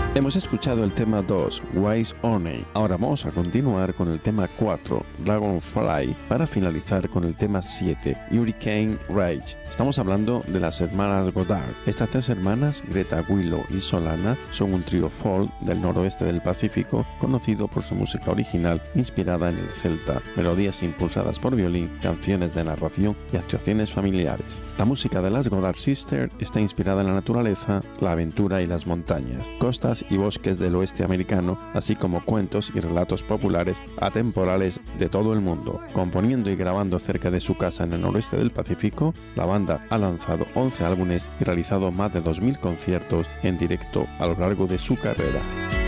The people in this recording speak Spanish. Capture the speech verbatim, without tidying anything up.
Hemos escuchado el tema dos, Wise Honey. Ahora vamos a continuar con el tema cuatro, Dragonfly, para finalizar con el tema siete, Hurricane Rage. Estamos hablando de las hermanas Goddard. Estas tres hermanas, Greta, Willow y Solana, son un trío folk del noroeste del Pacífico conocido por su música original inspirada en el celta, melodías impulsadas por violín, canciones de narración y actuaciones familiares. La música de las Goddard Sisters está inspirada en la naturaleza, la aventura y las montañas, costas y bosques del oeste americano, así como cuentos y relatos populares atemporales de todo el mundo. Componiendo y grabando cerca de su casa en el noroeste del Pacífico, la banda ha lanzado once álbumes y realizado más de dos mil conciertos en directo a lo largo de su carrera.